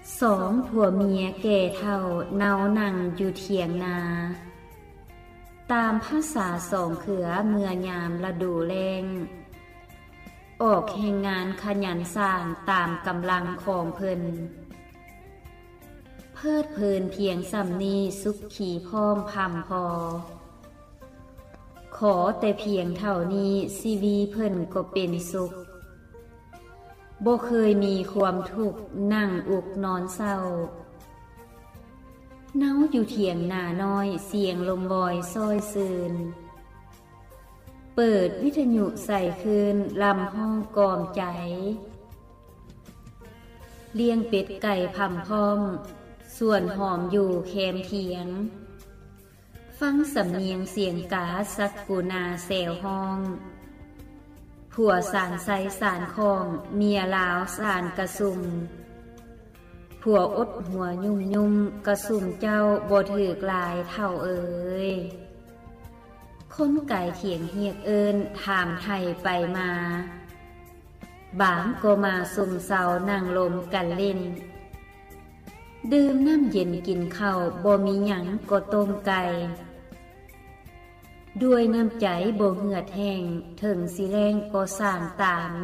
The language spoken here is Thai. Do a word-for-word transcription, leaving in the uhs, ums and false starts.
สองผัวเมียแก่เฒ่าเนานั่งอยู่เถียงนาตามภาษาสองเขือเมื่อยามฤดูแล้งออกแห่งงานขยันสร้างตามกำลังของเพิ่นเพิดเพลินเพียงสำนีสุขขี่พร้อมพำพอขอแต่เพียงเท่านี้ชีวีเพิ่นก็เป็นสุขบ่เคยมีความทุกข์นั่งอุกนอนเศร้าเนาอยู่เถียงหน้าน้อยเสียงลมวอยซ้อยซืนเปิดวิทยุใส่คืนลำห้องกอมใจเลี้ยงเป็ดไก่พำพร้อมส่วนหอมอยู่แคมเถียงฟังสำเนียงเสียงกาสักกูนาแซวห้องผัวสานไซสานคองเมียลาวสานกระซุมผัวอดหัวยุ่มยุ่มกระซุมเจ้าบ่ถือกลายเท่าเอ่ยคนไก่เถียงเฮียกเอิญถามไทยไปมาบางก็มาซุมเศร้านั่งลมกันเล่นดื่มน้ำเย็นกินข้าวบ่มีหยังก็ต้มไก่ด้วยน้ำใจบ่เหือดแห้งถึงสิแรงก็สร้างตาม